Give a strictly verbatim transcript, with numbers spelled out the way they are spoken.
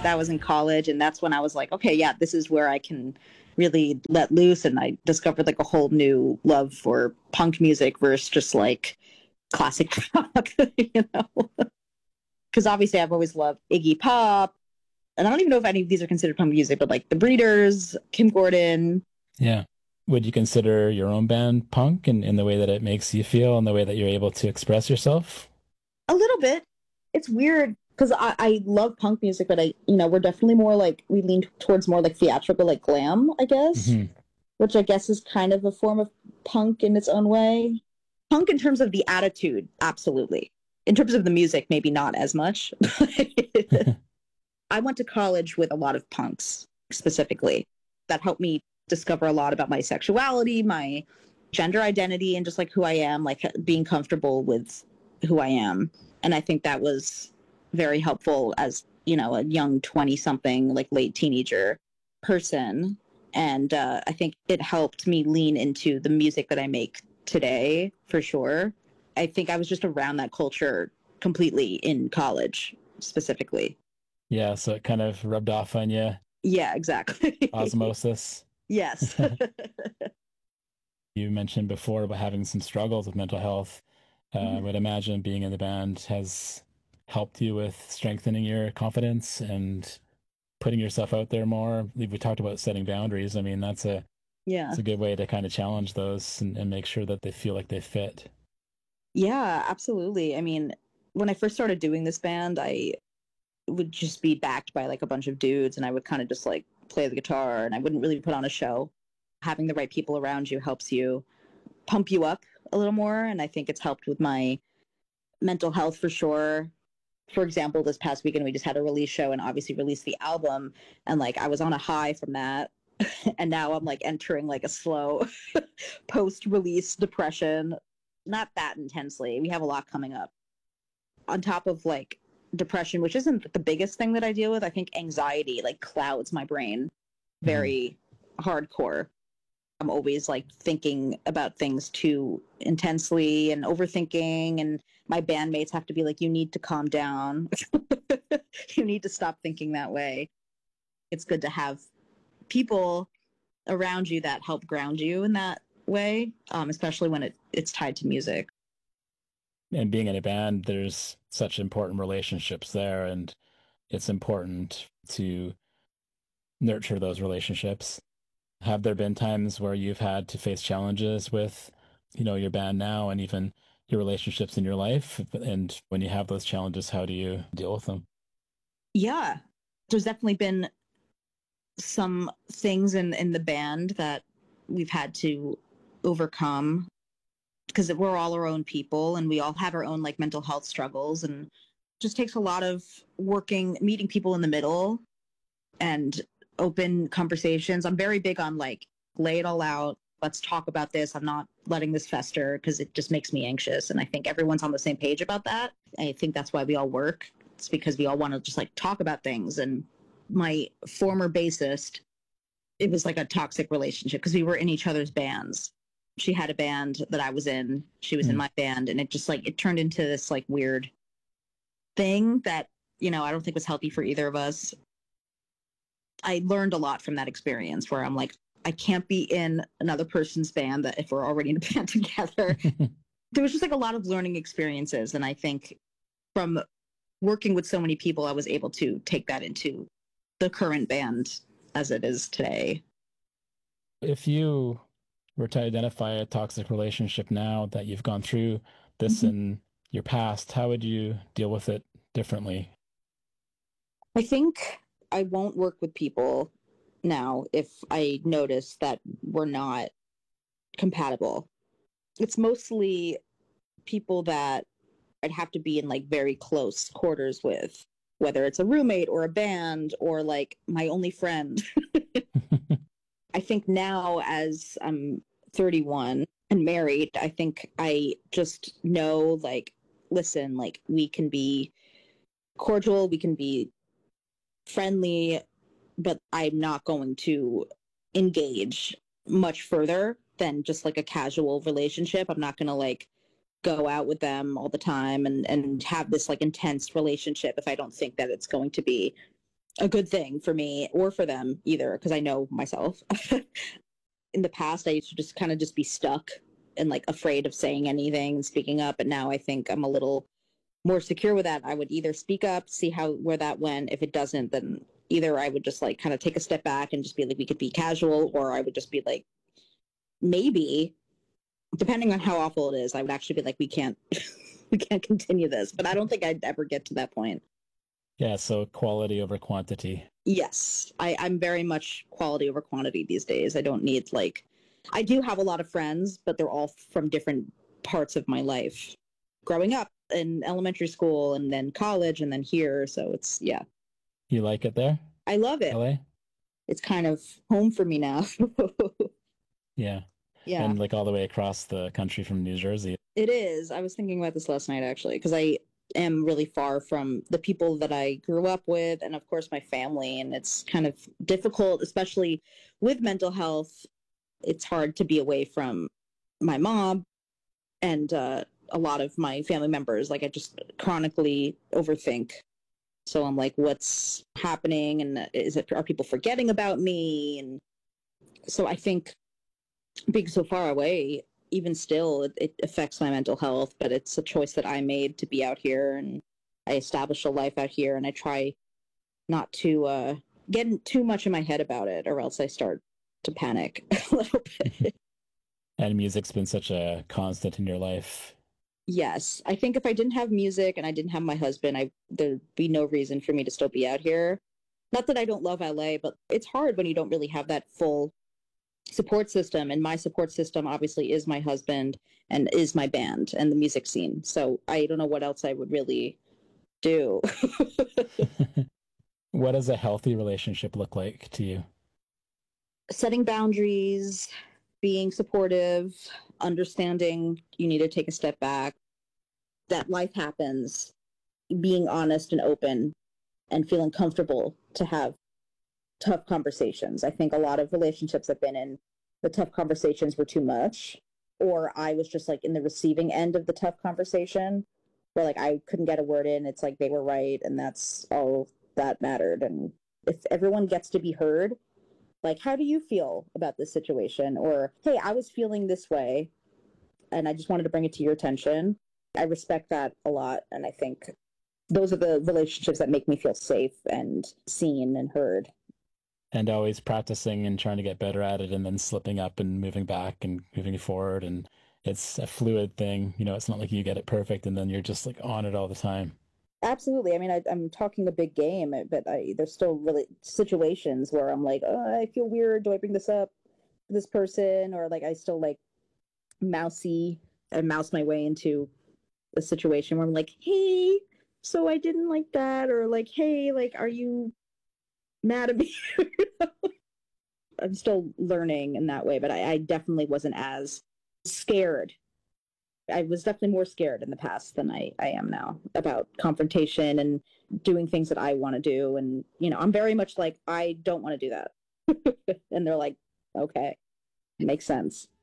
That was in college. And that's when I was like, okay, yeah, this is where I can really let loose. And I discovered like a whole new love for punk music versus just like classic rock, you know? Because obviously I've always loved Iggy Pop. And I don't even know if any of these are considered punk music, but like the Breeders, Kim Gordon. Yeah. Would you consider your own band punk in, in the way that it makes you feel and the way that you're able to express yourself? A little bit. It's weird because I, I love punk music, but I, you know, we're definitely more like, we lean towards more like theatrical, like glam, I guess, Hmm. which I guess is kind of a form of punk in its own way. Punk in terms of the attitude, absolutely. In terms of the music, maybe not as much. I went to college with a lot of punks specifically that helped me discover a lot about my sexuality, my gender identity, and just like who I am, like being comfortable with who I am. And I think that was very helpful as, you know, a young twenty something, like late teenager person. And uh, I think it helped me lean into the music that I make today for sure. I think I was just around that culture completely in college specifically. Yeah, so it kind of rubbed off on you, Yeah, exactly. osmosis. Yes. You mentioned before about having some struggles with mental health. Uh, I Mhm. would imagine being in the band has helped you with strengthening your confidence and putting yourself out there more. We talked about setting boundaries. I mean, that's a Yeah. it's a good way to kind of challenge those and, and make sure that they feel like they fit. Yeah, absolutely. I mean, when I first started doing this band, I would just be backed by like a bunch of dudes and I would kind of just like play the guitar and I wouldn't really put on a show. Having the right people around you helps you pump you up a little more. And I think it's helped with my mental health for sure. For example, this past weekend, we just had a release show and obviously released the album. And like I was on a high from that. And now I'm like entering like a slow post release depression. Not that intensely. We have a lot coming up. On top of like depression, which isn't the biggest thing that I deal with, I think anxiety like clouds my brain Mhm. very hardcore. I'm always like thinking about things too intensely and overthinking. And my bandmates have to be like, you need to calm down. You need to stop thinking that way. It's good to have people around you that help ground you in that way, um, especially when it, it's tied to music. And being in a band, there's such important relationships there, and it's important to nurture those relationships. Have there been times where you've had to face challenges with, you know, your band now and even your relationships in your life? And when you have those challenges, how do you deal with them? Yeah, there's definitely been some things in in the band that we've had to overcome because we're all our own people and we all have our own like mental health struggles and just takes a lot of working meeting people in the middle and open conversations. I'm very big on like lay it all out, let's talk about this, I'm not letting this fester because it just makes me anxious and I think everyone's on the same page about that. I think that's why we all work. It's because we all want to just like talk about things. And my former bassist, it was like a toxic relationship because we were in each other's bands. She had a band that I was in, she was in Mm. my band, and it just like it turned into this like weird thing that, you know, I don't think was healthy for either of us. I learned a lot from that experience where I'm like, I can't be in another person's band that if we're already in a band together. There was just like a lot of learning experiences. And I think from working with so many people, I was able to take that into the current band as it is today. If you were to identify a toxic relationship now that you've gone through this Mhm. in your past, how would you deal with it differently? I think I won't work with people now if I notice that we're not compatible. It's mostly people that I'd have to be in like very close quarters with, whether it's a roommate or a band or like my only friend. I think now, as I'm thirty-one and married, I think I just know like, listen, like we can be cordial, we can be friendly, but I'm not going to engage much further than just like a casual relationship. I'm not going to like go out with them all the time and and have this like intense relationship if I don't think that it's going to be a good thing for me or for them either, because I know myself. In the past, I used to just kind of just be stuck and like afraid of saying anything and speaking up. But now I think I'm a little more secure with that. I would either speak up, see how where that went. If it doesn't, then either I would just like kind of take a step back and just be like, we could be casual, or I would just be like, maybe, depending on how awful it is, I would actually be like, we can't, we can't continue this. But I don't think I'd ever get to that point. Yeah, so quality over quantity. Yes, I, I'm very much quality over quantity these days. I don't need like, I do have a lot of friends, but they're all from different parts of my life. Growing up in elementary school and then college and then here. So it's, yeah, You like it there, I love it. L A? It's kind of home for me now. Yeah. Yeah, And like all the way across the country from New Jersey. it is. I was thinking about this last night actually, because I am really far from the people that I grew up with and of course my family. And it's kind of difficult, especially with mental health. It's hard to be away from my mom and uh, a lot of my family members. Like I just chronically overthink. So I'm like, what's happening? And is it, are people forgetting about me? And so I think being so far away, even still, it, it affects my mental health, but it's a choice that I made to be out here, and I established a life out here, and I try not to uh, get in too much in my head about it, or else I start to panic a little bit. And music's been such a constant in your life. Yes, I think if I didn't have music and I didn't have my husband, I there'd be no reason for me to still be out here. Not that I don't love L A, but it's hard when you don't really have that full support system. And my support system obviously is my husband and is my band and the music scene. So I don't know what else I would really do. What does a healthy relationship look like to you? Setting boundaries, being supportive, understanding you need to take a step back, that life happens, being honest and open, and feeling comfortable to have tough conversations. I think a lot of relationships I've been in, the tough conversations were too much, or I was just like in the receiving end of the tough conversation where like I couldn't get a word in. It's like they were right, and that's all that mattered. And if everyone gets to be heard, like, how do you feel about this situation? Or, hey, I was feeling this way, and I just wanted to bring it to your attention. I respect that a lot, and I think those are the relationships that make me feel safe and seen and heard. And always practicing and trying to get better at it and then slipping up and moving back and moving forward. And it's a fluid thing. You know, it's not like you get it perfect and then you're just like on it all the time. Absolutely. I mean, I, I'm talking a big game, but I, there's still really situations where I'm like, oh, I feel weird. Do I bring this up to this person? Or like, I still like mousy and mouse my way into a situation where I'm like, hey, so I didn't like that. Or like, hey, like, are you mad at me? I'm still learning in that way, but I, I definitely wasn't as scared. I was definitely more scared in the past than I, I am now about confrontation and doing things that I want to do. And, you know, I'm very much like, I don't want to do that. And they're like, okay, makes sense.